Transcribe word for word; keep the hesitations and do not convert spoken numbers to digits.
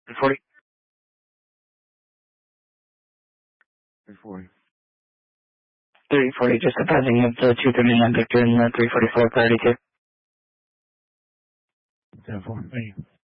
three forty. three forty. three forty, just a passing of the two thirty-nine Victor and the three forty-four priority two. ten four, thank you.